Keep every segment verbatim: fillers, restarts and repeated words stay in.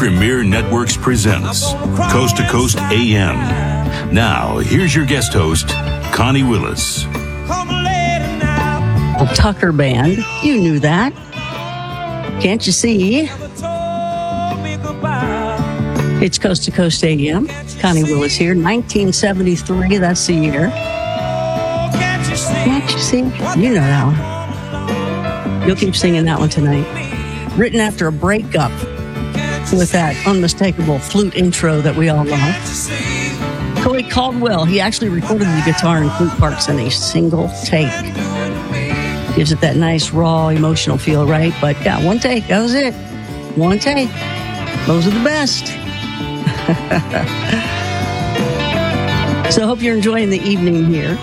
Premier Networks presents Coast to Coast A M. Now, here's your guest host, Connie Willis. The Tucker Band. You knew that. Can't you see? It's Coast to Coast A M. Connie Willis here. nineteen seventy-three, that's the year. Can't you see? You know that one. You'll keep singing that one tonight. Written after a breakup with that unmistakable flute intro that we all love. Corey Caldwell, he actually recorded the guitar and flute parts in a single take. Gives it that nice, raw, emotional feel, right? But yeah, one take, that was it. One take. Those are the best. So I hope you're enjoying the evening here.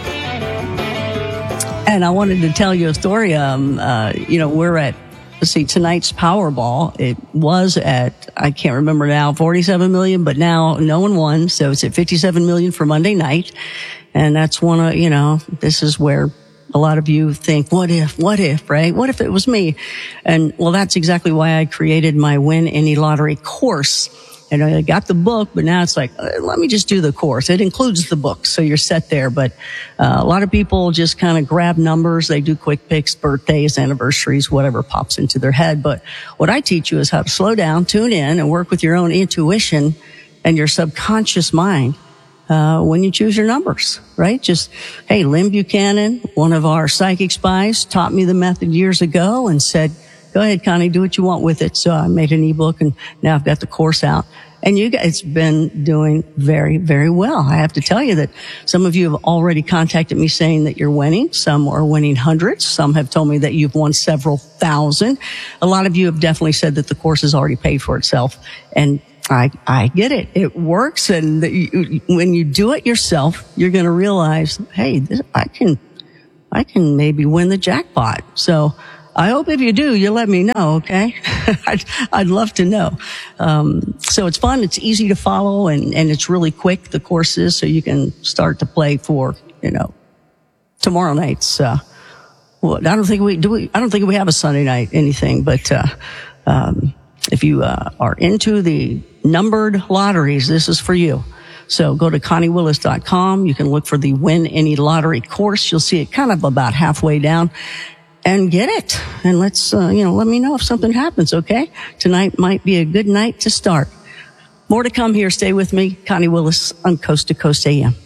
And I wanted to tell you a story. Um, uh, you know, we're at, let's see, tonight's Powerball. It was at, I can't remember now, forty-seven million, but now no one won. So it's at fifty-seven million for Monday night. And that's one of, you know, this is where a lot of you think, what if, what if, right? What if it was me? And well, that's exactly why I created my Win Any Lottery course. And I got the book, but now it's like, uh, let me just do the course. It includes the book, so you're set there. But uh, a lot of people just kind of grab numbers. They do quick picks, birthdays, anniversaries, whatever pops into their head. But what I teach you is how to slow down, tune in, and work with your own intuition and your subconscious mind uh, when you choose your numbers, right? Just, hey, Lynn Buchanan, one of our psychic spies, taught me the method years ago and said, go ahead, Connie, do what you want with it. So I made an ebook, and now I've got the course out. And you guys have been doing very, very well. I have to tell you that some of you have already contacted me saying that you're winning. Some are winning hundreds. Some have told me that you've won several thousand. A lot of you have definitely said that the course has already paid for itself. And I, I get it. It works. And the, you, when you do it yourself, you're going to realize, hey, this, I can, I can maybe win the jackpot. So I hope if you do, you'll let me know, okay? I'd, I'd love to know. Um, so it's fun, it's easy to follow, and, and it's really quick, the course is, so you can start to play for, you know, tomorrow night's, uh, well, I don't think we, do we, I don't think we have a Sunday night anything, but, uh, um, if you, uh, are into the numbered lotteries, this is for you. So go to connie willis dot com. You can look for the Win Any Lottery course. You'll see it kind of about halfway down. And get it. And let's, uh, you know, let me know if something happens, okay? Tonight might be a good night to start. More to come here. Stay with me. Connie Willis on Coast to Coast A M.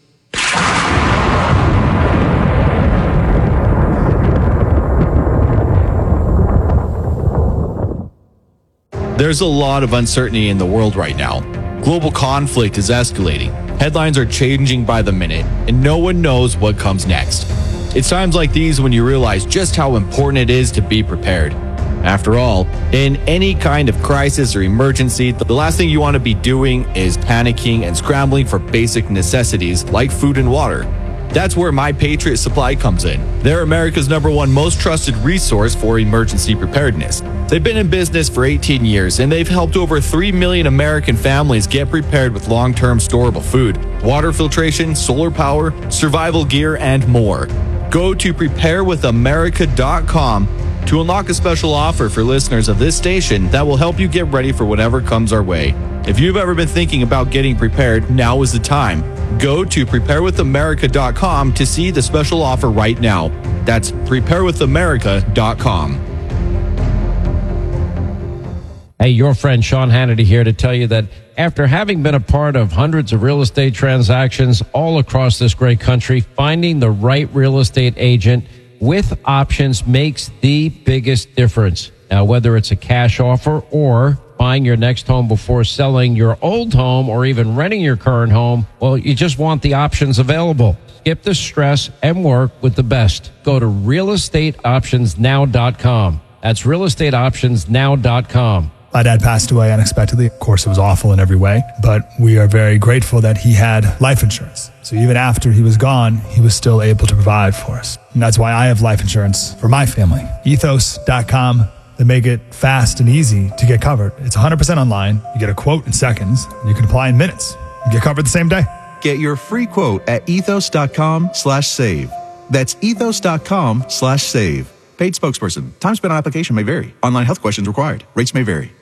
There's a lot of uncertainty in the world right now. Global conflict is escalating. Headlines are changing by the minute, and no one knows what comes next. It's times like these when you realize just how important it is to be prepared. After all, in any kind of crisis or emergency, the last thing you want to be doing is panicking and scrambling for basic necessities like food and water. That's where My Patriot Supply comes in. They're America's number one most trusted resource for emergency preparedness. They've been in business for eighteen years, and they've helped over three million American families get prepared with long-term storable food, water filtration, solar power, survival gear, and more. Go to prepare with america dot com to unlock a special offer for listeners of this station that will help you get ready for whatever comes our way. If you've ever been thinking about getting prepared, now is the time. Go to prepare with america dot com to see the special offer right now. That's prepare with america dot com. Hey, your friend Sean Hannity here to tell you that after having been a part of hundreds of real estate transactions all across this great country, finding the right real estate agent with options makes the biggest difference. Now, whether it's a cash offer or buying your next home before selling your old home or even renting your current home, well, you just want the options available. Skip the stress and work with the best. Go to real estate options now dot com. That's real estate options now dot com. My dad passed away unexpectedly. Of course, it was awful in every way, but we are very grateful that he had life insurance. So even after he was gone, he was still able to provide for us. And that's why I have life insurance for my family. ethos dot com. They make it fast and easy to get covered. It's one hundred percent online. You get a quote in seconds, and you can apply in minutes. You get covered the same day. Get your free quote at ethos dot com slash save. That's ethos dot com slash save. Paid spokesperson. Time spent on application may vary. Online health questions required. Rates may vary.